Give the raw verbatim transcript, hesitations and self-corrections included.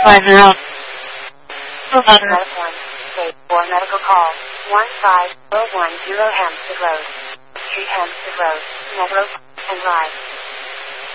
five zero. Press one. State for medical call. one five zero one zero Hampstead Road. Street Hampstead Road. Meadows and Rise.